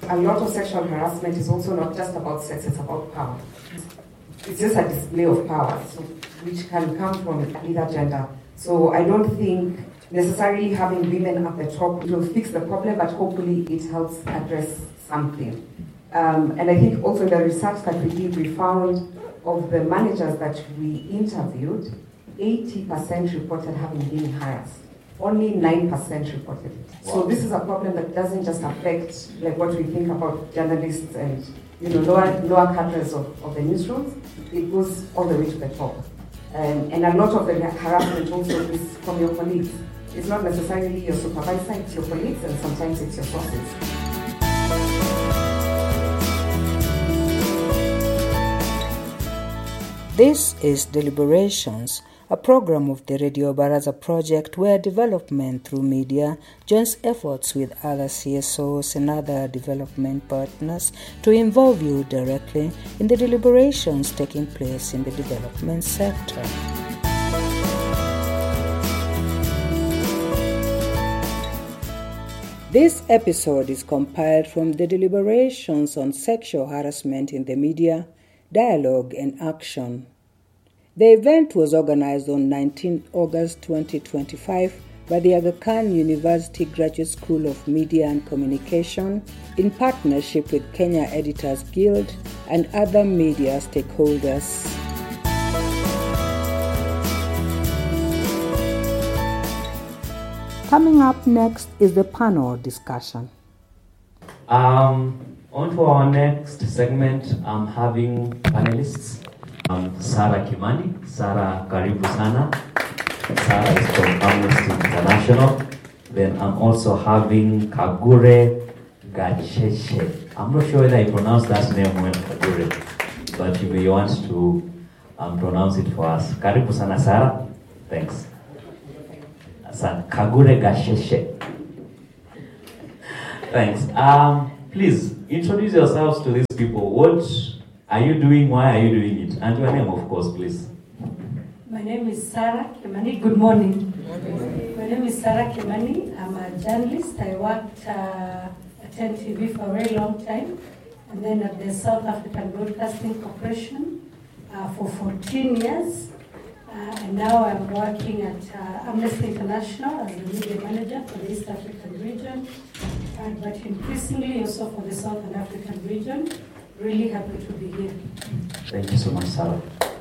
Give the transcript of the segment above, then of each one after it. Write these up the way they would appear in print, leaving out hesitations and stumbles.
A lot of sexual harassment is also not just about sex, it's about power. It's just a display of power, so, which can come from either gender. So I don't think necessarily having women at the top will fix the problem, but hopefully it helps address something. And I think also in the research that we did, we found of the managers that we interviewed, 80% reported having been harassed. Only 9% reported it. Wow. So this is a problem that doesn't just affect like what we think about journalists and lower cadres of the newsrooms. It goes all the way to the top. And a lot of the harassment also is from your colleagues. It's not necessarily your supervisor, it's your colleagues, and sometimes it's your bosses. This is Deliberations, a program of the Radio Baraza project where development through media joins efforts with other CSOs and other development partners to involve you directly in the deliberations taking place in the development sector. This episode is compiled from the deliberations on sexual harassment in the media, dialogue and action. The event was organized on 19 August 2025 by the Aga Khan University Graduate School of Media and Communication in partnership with Kenya Editors Guild and other media stakeholders. Coming up next is the panel discussion. On to our next segment, I'm having panelists. Sarah Kimani. Sarah, karibu sana. Sarah is from Amnesty International. Then I'm also having Kagure Gacheshe. I'm not sure whether I pronounced that name well, Kagure, but you may want to pronounce it for us. Karibu sana, Sarah. Thanks. Kagure Gacheshe. Thanks. Please introduce yourselves to these people. What are you doing? Why are you doing it? And your name, of course, please. My name is Sarah Kimani. Good morning. My name is Sarah Kimani. I'm a journalist. I worked at NTV for a very long time, and then at the South African Broadcasting Corporation for 14 years. And now I'm working at Amnesty International as the media manager for the East African region, but increasingly also for the Southern African region. Really happy to be here. Thank you so much, Sarah.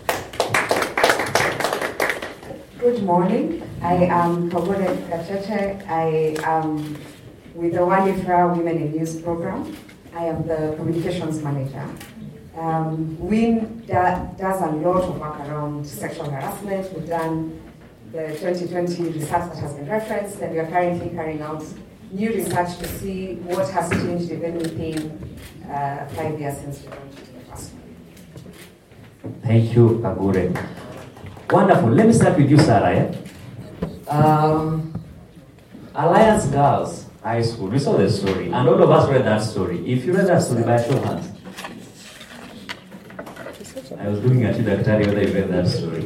Good morning. I am Kagure Gacheshe. I am with the One Ifra Women in News program. I am the communications manager. WIN does a lot of work around sexual harassment. We've done the 2020 research that has been referenced, and we are currently carrying out new research to see what has changed, if anything, 5 years since we launched the first one. Thank you, Kagure. Wonderful. Let me start with you, Sarah. Alliance Girls High School. We saw the story, and all of us read that story. If you read that story, by a show of hands. I was looking at you, Daktari, whether you read that story.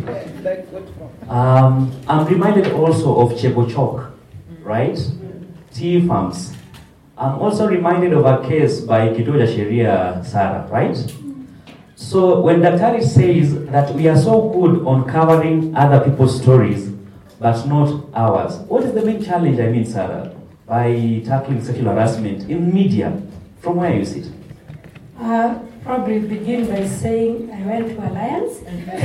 I'm reminded also of Chebochok, right? Tea farms. I'm also reminded of a case by Kitoja Sheria Sarah, right? So when Daktari says that we are so good on covering other people's stories, but not ours, what is the main challenge, Sarah, by tackling sexual harassment in media, from where you sit? Probably begin by saying I went to Alliance.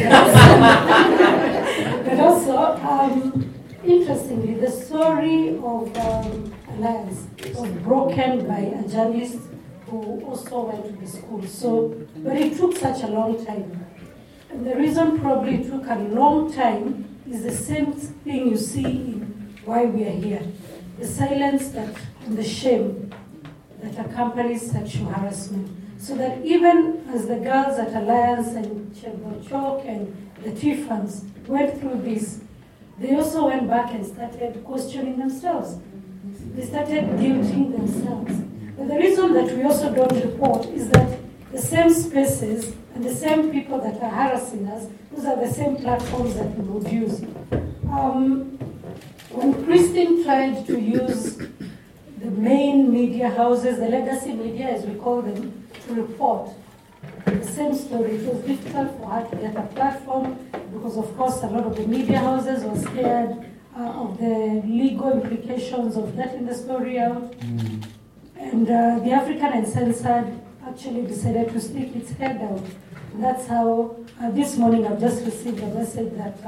But also, interestingly, the story of Alliance was broken by a journalist who also went to the school. So, but it took such a long time. And the reason probably it took a long time is the same thing you see in why we are here. The silence and the shame that accompanies sexual harassment. So that even as the girls at Alliance and Chebochok and the Tifans went through this, they also went back and started questioning themselves. They started guilting themselves. But the reason that we also don't report is that the same spaces and the same people that are harassing us, those are the same platforms that we would use. When Christine tried to use the main media houses, the legacy media as we call them, to report the same story. It was difficult for her to get a platform because, of course, a lot of the media houses were scared of the legal implications of getting the story out. And the African Uncensored actually decided to stick its head out. And that's how, this morning I've just received a message that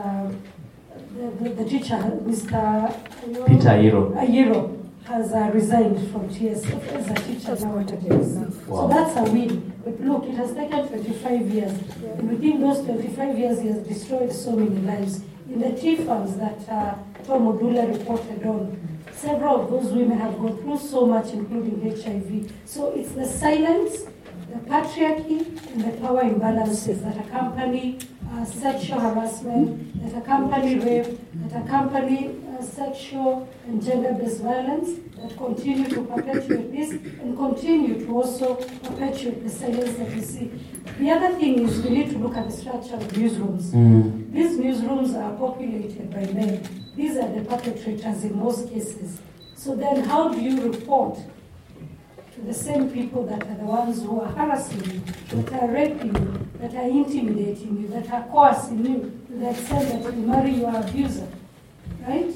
the teacher, Mr. Peter Ayiro, has resigned from TSF as a teacher nowadays. Wow. So that's a win. But look, it has taken 25 years. And within those 25 years, he has destroyed so many lives. In the tea farms that Tom Odula reported on, several of those women have gone through so much, including HIV. So it's the silence, the patriarchy, and the power imbalances that accompany sexual harassment, that accompany rape, that accompany sexual and gender-based violence, that continue to perpetuate this and continue to also perpetuate the silence that we see. The other thing is we need to look at the structure of newsrooms. These newsrooms are populated by men. These are the perpetrators in most cases. So then how do you report to the same people that are the ones who are harassing you, that are raping you, that are intimidating you, that are coercing you, to the extent that you marry your abuser, right?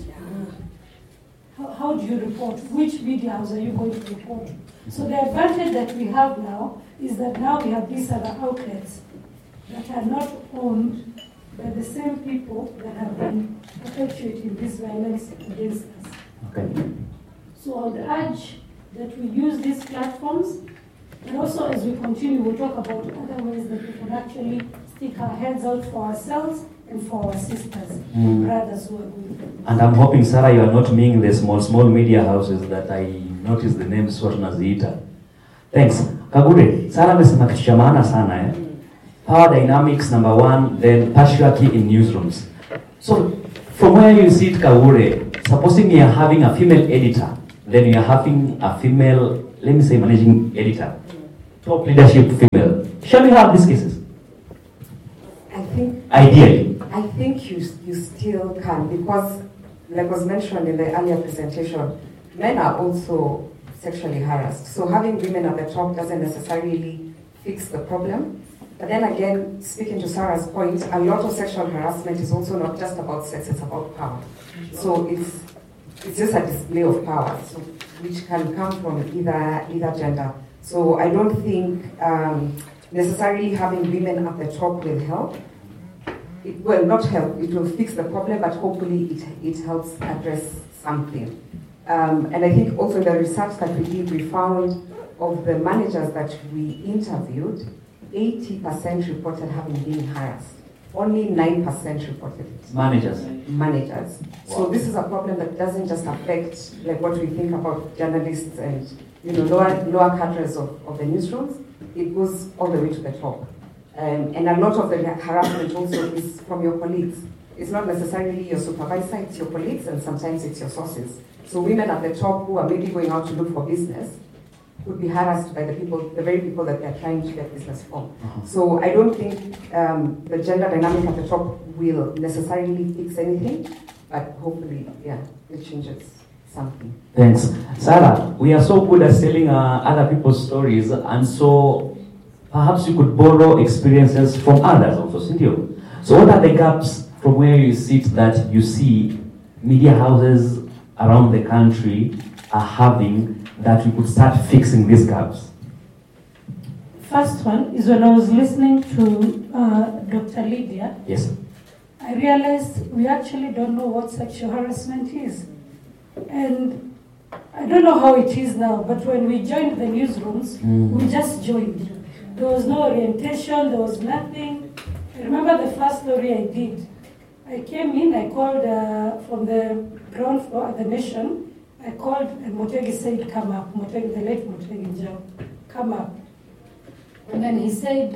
How do you report? Which media house are you going to report to? So the advantage that we have now is that now we have these other outlets that are not owned by the same people that have been perpetuating this violence against us. Okay. So I would urge that we use these platforms, and also as we continue, we'll talk about other ways that we can actually stick our heads out for ourselves and for our sisters and brothers who are going through. And I'm hoping, Sarah, you are not meaning the small media houses that I noticed the names watu naziita. Thanks. Kagure, Sarah amesema kitu cha maana sana eh? Power dynamics, number one, then patriarchy in newsrooms. So, from where you sit, Kagure, supposing you are having a female editor, then you are having a female, let me say, managing editor, top leadership female. Shall we have these cases? Ideally. I think you still can, because, like was mentioned in the earlier presentation, men are also sexually harassed. So having women at the top doesn't necessarily fix the problem. But then again, speaking to Sarah's point, a lot of sexual harassment is also not just about sex, it's about power. So it's just a display of power, so, which can come from either gender. So I don't think necessarily having women at the top will help. It will not help, it will fix the problem, but hopefully it helps address something. And I think also in the research that we did, we found of the managers that we interviewed, 80% reported having been harassed. Only 9% reported it. Managers. Wow. So this is a problem that doesn't just affect like what we think about journalists and lower cadres of the newsrooms. It goes all the way to the top. And a lot of the harassment also is from your colleagues. It's not necessarily your supervisor, it's your colleagues, and sometimes it's your sources. So women at the top who are maybe going out to look for business could be harassed by the very people that they're trying to get business from. So I don't think the gender dynamic at the top will necessarily fix anything, but hopefully, it changes something. Thanks. Sarah, we are so good at telling other people's stories, and so perhaps you could borrow experiences from others also, Cynthia. So what are the gaps from where you sit that you see media houses around the country are having that we could start fixing these gaps? First one is when I was listening to Dr. Lydia. Yes. I realized we actually don't know what sexual harassment is. And I don't know how it is now, but when we joined the newsrooms, we just joined. There was no orientation, there was nothing. I remember the first story I did. I came in, I called from the ground floor at the Nation. I called and Motegi said, come up. Motegi, the late Motegi Njau, come up. And then he said,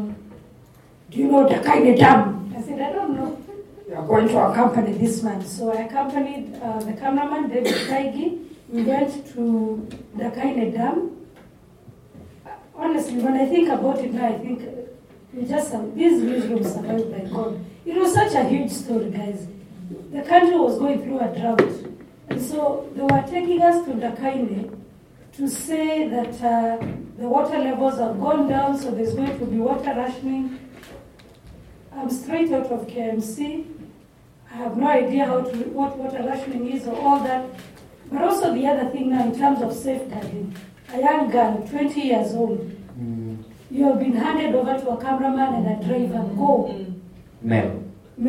do you know Dakaine Dam? I said, I don't know. You are going to accompany this man. So I accompanied the cameraman, David Kaigi. We went to Dakaine Dam. Honestly, when I think about it now, I think these newsrooms survived by God. It was such a huge story, guys. The country was going through a drought. And so they were taking us to Ndakaine to say that the water levels have gone down, so there's going to be water rationing. I'm straight out of KMC. I have no idea what water rationing is or all that. But also the other thing now in terms of safeguarding. A young girl, 20 years old, you have been handed over to a cameraman and a driver. Go. Male.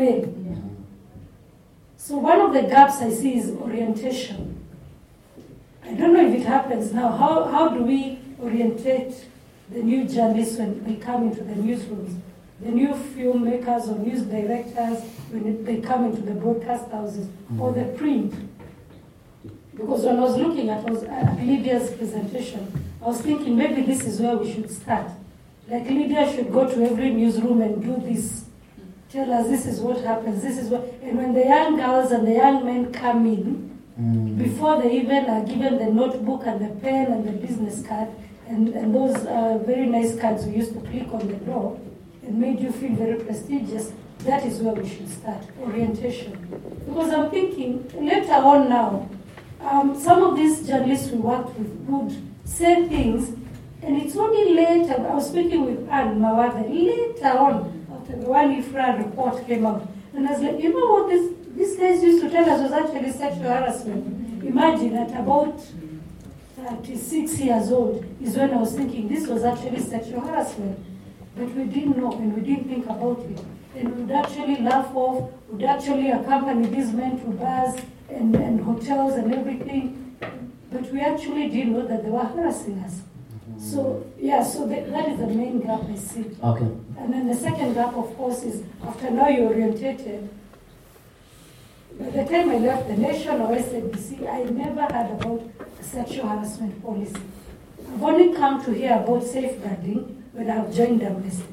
So one of the gaps I see is orientation. I don't know if it happens now. How do we orientate the new journalists when they come into the newsrooms? The new filmmakers or news directors when they come into the broadcast houses or the print. Because when I was looking at Lydia's presentation, I was thinking maybe this is where we should start. Like Lydia should go to every newsroom and do this. Tell us this is what happens, this is what... And when the young girls and the young men come in, before they even are given the notebook and the pen and the business card, and those very nice cards we used to click on the door, and made you feel very prestigious, that is where we should start, orientation. Because I'm thinking, later on now, some of these journalists we worked with would say things, and it's only later, I was speaking with Anne Mawade, later on, after the one IFRA report came out, and I was like, you know what these guys used to tell us was actually sexual harassment. Imagine at about 36 years old is when I was thinking this was actually sexual harassment. But we didn't know and we didn't think about it. And we would actually laugh off, would actually accompany these men to bars and hotels and everything. But we actually didn't know that they were harassing us. So, yeah, so that is the main gap I see. Okay. And then the second gap, of course, is after now you're orientated. By the time I left the Nation or SABC, I never heard about a sexual harassment policy. I've only come to hear about safeguarding when I've joined Amnesty.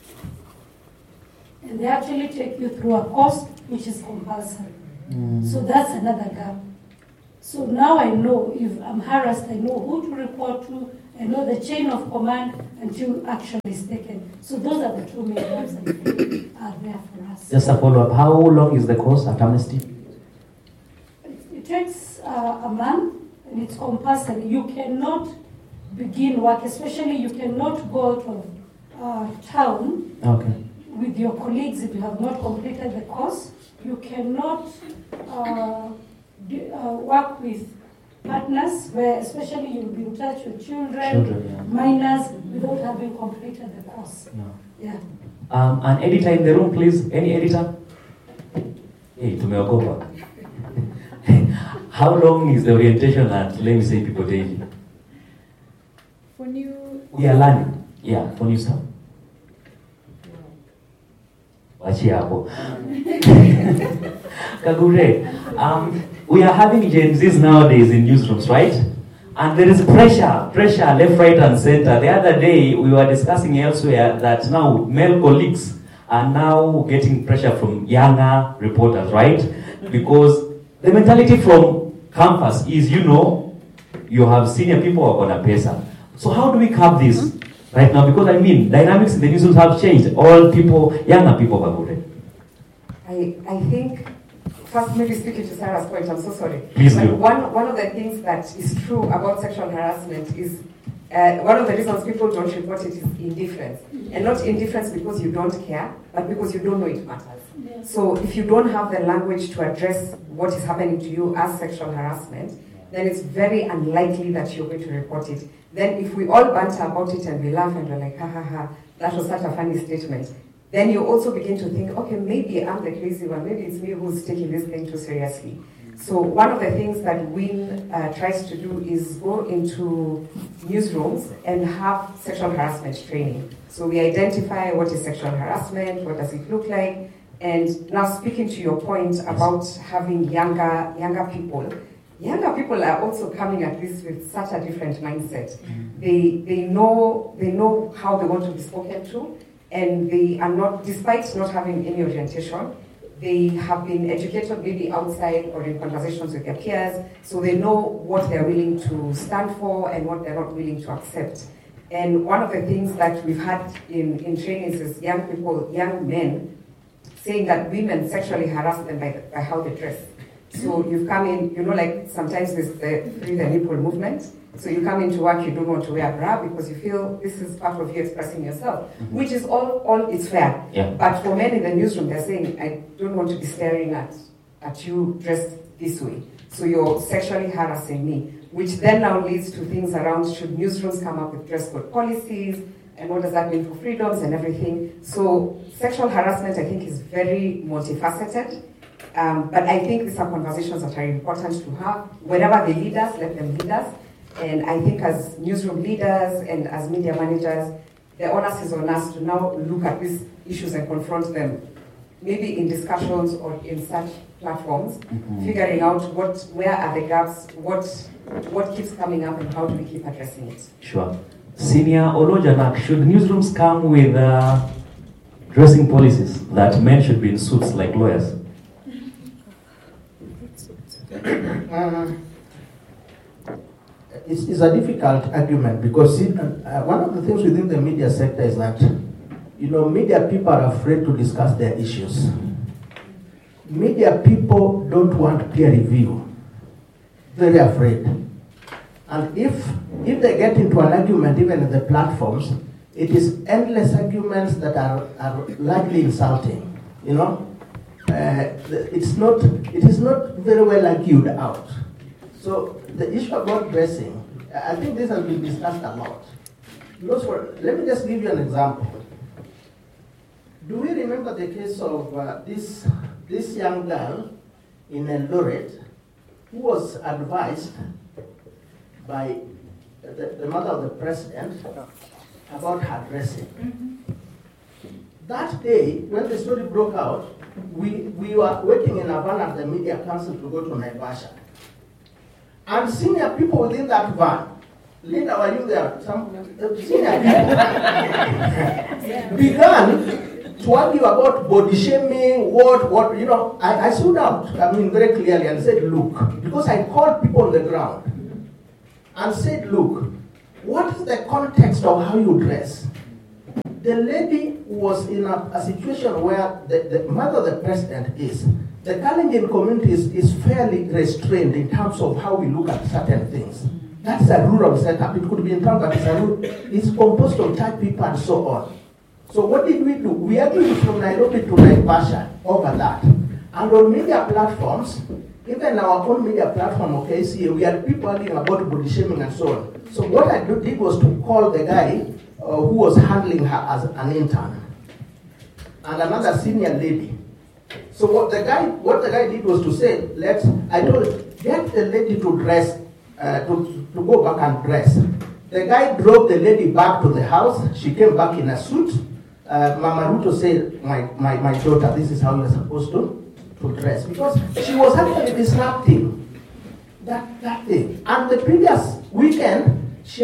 And they actually take you through a course which is compulsory. So that's another gap. So now I know if I'm harassed, I know who to report to, I know the chain of command until action is taken. So those are the two main gaps I think are there for us. Just a follow-up. How long is the course at Amnesty? It takes a month and it's compulsory. You cannot begin work, especially you cannot go out of town with your colleagues if you have not completed the course. You cannot work with partners where especially you'll be in touch with children, minors, without having completed the course. An editor in the room, please. Any editor? Hey, tumeogopa. How long is the orientation at, let me say, People Daily? For new... We are learning. Yeah, for new stuff. Kagure, we are having Gen Zs nowadays in newsrooms, right? And there is pressure left, right, and center. The other day, we were discussing elsewhere that now male colleagues are now getting pressure from younger reporters, right? Because the mentality from campus is, you have senior who are on a pesa. So how do we curb this right now? Because dynamics in the newsrooms have changed. All people, younger people are good. I think, first maybe speaking to Sarah's point, I'm so sorry. Please but do. One of the things that is true about sexual harassment is one of the reasons people don't report it is indifference. And not indifference because you don't care, but because you don't know it matters. Yeah. So if you don't have the language to address what is happening to you as sexual harassment, then it's very unlikely that you're going to report it. Then if we all banter about it and we laugh and we're like, ha ha ha, that was such a funny statement, then you also begin to think, okay, maybe I'm the crazy one, maybe it's me who's taking this thing too seriously. So one of the things that WIN tries to do is go into newsrooms and have sexual harassment training. So we identify what is sexual harassment, what does it look like, and now speaking to your point about having younger people are also coming at this with such a different mindset. They know how they want to be spoken to, and they are not, despite not having any orientation, they have been educated maybe outside or in conversations with their peers, so they know what they're willing to stand for and what they're not willing to accept. And one of the things that we've had in trainings is young men, saying that women sexually harass them by how they dress. So you've come in, like sometimes there's the Free the Nipple movement. So you come into work, you don't want to wear a bra because you feel this is part of you expressing yourself, which is all it's fair. Yeah. But for men in the newsroom, they're saying, I don't want to be staring at you dressed this way. So you're sexually harassing me, which then now leads to things around should newsrooms come up with dress code policies, and what does that mean for freedoms and everything. So sexual harassment, I think, is very multifaceted. But I think these are conversations that are important to have. Wherever they lead us, let them lead us. And I think as newsroom leaders and as media managers, the onus is on us to now look at these issues and confront them, maybe in discussions or in such platforms, figuring out where are the gaps, what keeps coming up, and how do we keep addressing it. Sure. Senior Olojanak, should newsrooms come with dressing policies that men should be in suits like lawyers? It's a difficult argument because one of the things within the media sector is that, media people are afraid to discuss their issues. Media people don't want peer review. Very afraid. And if they get into an argument, even in the platforms, it is endless arguments that are likely insulting. It is not very well argued out. So the issue about dressing, I think this has been discussed a lot. Let me just give you an example. Do we remember the case of this young girl in Eldoret who was advised by the mother of the president about her dressing? That day, when the story broke out, we were waiting in Havana at the Media Council to go to Naivasha. And senior people within that van, Linda, were you there? Some senior people began to argue about body shaming, I stood out, very clearly and said, look, because I called people on the ground and said, look, what is the context of how you dress? The lady was in a situation where the mother of the president is. The Kalenjin community is fairly restrained in terms of how we look at certain things. That's a rural setup. It could be in town, but it's composed of church people and so on. So what did we do? We argued from Nairobi to Naivasha over that. And on media platforms, even our own media platform of KCA, we had people arguing about body shaming and so on. So what I did was to call the guy who was handling her as an intern and another senior lady. So what the guy did was to say, I told him, get the lady to dress, to go back and dress. The guy drove the lady back to the house. She came back in a suit. Mama Ruto said, my daughter, this is how you're supposed to dress. Because she was actually disrupting that thing. And the previous weekend, she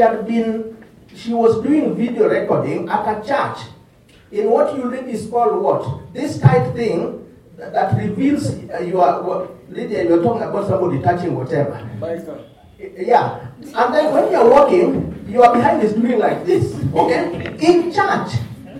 was doing video recording at a church in what you ladies call what? This tight thing that reveals Lydia, you're talking about somebody touching whatever. Yeah. And then when you're walking, your behind is doing like this, okay? In church.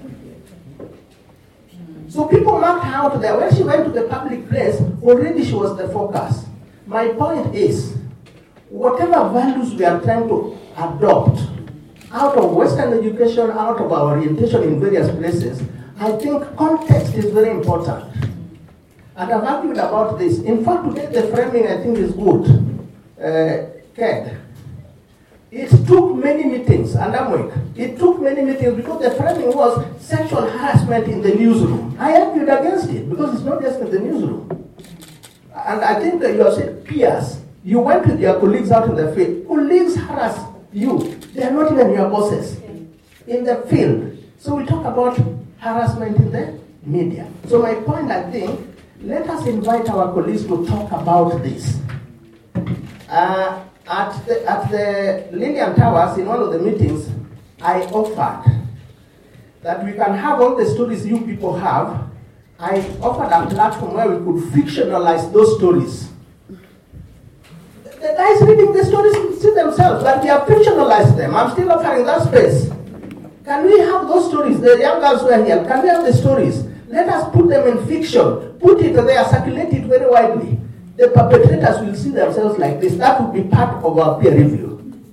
So people marked her out there. When she went to the public place, already she was the focus. My point is, whatever values we are trying to adopt out of Western education, out of our orientation in various places, I think context is very important. And I've argued about this. In fact, today the framing I think is good. Ked. It took many meetings, and it took many meetings because the framing was sexual harassment in the newsroom. I argued against it because it's not just in the newsroom. And I think that you have said peers. You went with your colleagues out in the field. Colleagues harass you. They are not even your bosses in the field. So we talk about harassment in the media. So my point, I think, let us invite our colleagues to talk about this. At the Lillian Towers, in one of the meetings, I offered that we can have all the stories you people have. I offered a platform where we could fictionalize those stories. The guys reading the stories see themselves, but we have fictionalized them. I'm still offering that space. Can we have those stories? The young girls who are here, can we have the stories? Let us put them in fiction. Put it there, circulate it very widely. the perpetrators will see themselves like this. That will be part of our peer review.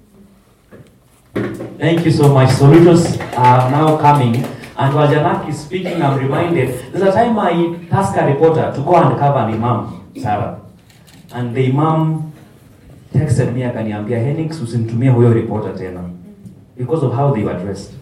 Thank you so much. Solutions are now coming. And while Janak is speaking, I'm reminded, there's a time I tasked a reporter to go and cover an imam, Sarah. And the imam texted me akaniambia, Henix, usinitumie huyo reporter tena. Because of how they were dressed.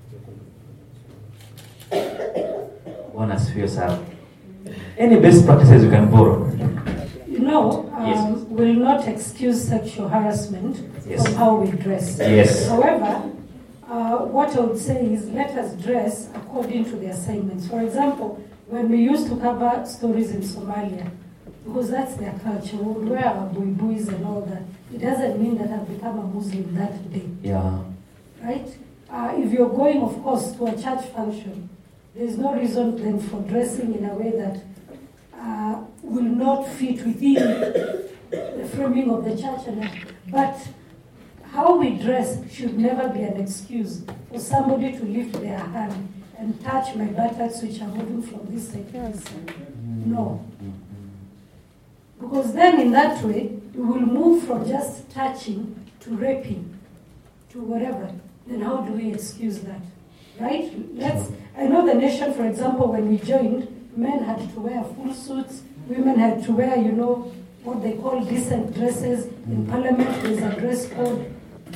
Bwana asifiwe sana. Any best practices you can borrow? You know, Yes. will not excuse sexual harassment Yes. from how we dress. Yes. However, what I would say is let us dress according to the assignments. For example, when we used to cover stories in Somalia, because that's their culture, we would wear our buibus and all that. It doesn't mean that I've become a Muslim that day. Yeah. Right? If you're going, of course, to a church function, there's no reason then for dressing in a way that will not fit within the framing of the church. But how we dress should never be an excuse for somebody to lift their hand and touch my buttocks, which are moving from this side to this side. No. Because then in that way, we will move from just touching to raping, to whatever. Then how do we excuse that? Right? I know the nation, for example, when we joined, men had to wear full suits, women had to wear, what they call decent dresses. In parliament, there's a dress code.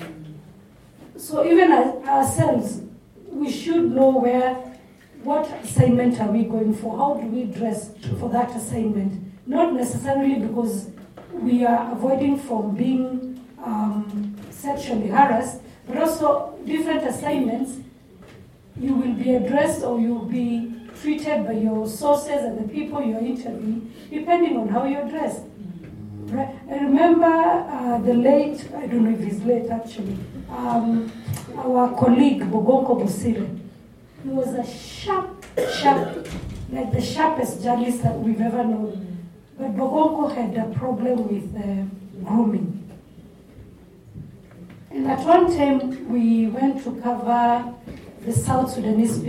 So even ourselves, we should know what assignment are we going for? How do we dress for that assignment? Not necessarily because we are avoiding from being sexually harassed, but also different assignments. You will be addressed or you will be treated by your sources and the people you're interviewing, depending on how you're dressed. Right? I remember the late, I don't know if he's late actually, our colleague, Bogonko Busire. He was a sharp, like the sharpest journalist that we've ever known. But Bogonko had a problem with grooming. And at one time, we went to cover the South Sudanese